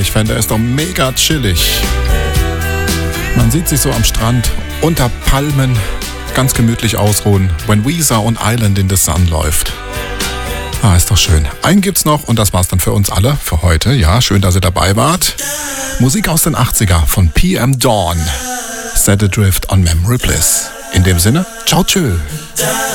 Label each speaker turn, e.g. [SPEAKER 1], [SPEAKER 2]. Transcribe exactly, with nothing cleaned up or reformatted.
[SPEAKER 1] ich fände, der ist doch mega chillig. Man sieht sich so am Strand, unter Palmen, ganz gemütlich ausruhen, wenn Weezer und Island in the Sun läuft. Ah, ist doch schön. Einen gibt's noch und das war's dann für uns alle für heute. Ja, schön, dass ihr dabei wart. Musik aus den achtziger von P M Dawn. Set Adrift on Memory Bliss. In dem Sinne, ciao, tschö.